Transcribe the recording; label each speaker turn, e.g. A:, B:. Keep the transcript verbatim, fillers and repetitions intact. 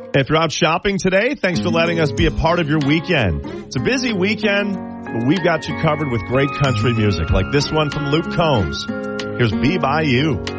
A: If you're out shopping today, thanks for letting us be a part of your weekend. It's a busy weekend, but we've got you covered with great country music like this one from Luke Combs. Here's Be By You.